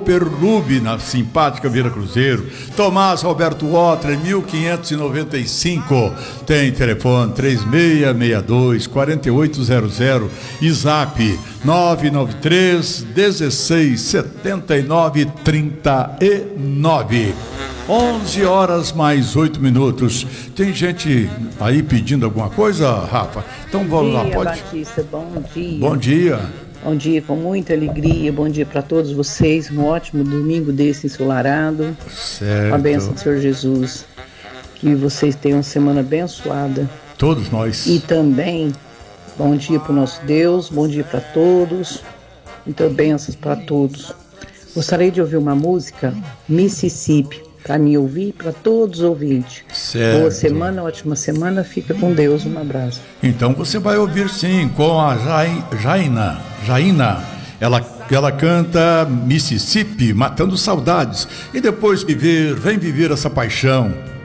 Cooperlube, na simpática Vila Cruzeiro. Tomás Roberto Otter, 1595. Tem telefone 3662-4800 e zap 993 16 79 39. 11 horas mais 8 minutos. Tem gente aí pedindo alguma coisa, Rafa? Então vamos lá, pode. Batista, bom dia. Bom dia. Bom dia, com muita alegria. Bom dia para todos vocês. Um ótimo domingo desse ensolarado. Certo. Com a bênção do Senhor Jesus. Que vocês tenham uma semana abençoada. Todos nós. E também, bom dia para o nosso Deus. Bom dia para todos. Muitas bênçãos para todos. Gostaria de ouvir uma música, Mississippi, para me ouvir e para todos os ouvintes. Certo. Boa semana, ótima semana. Fica com Deus. Um abraço. Então você vai ouvir sim com a Jaina. Ela canta Mississippi, matando saudades. E depois vem viver essa paixão.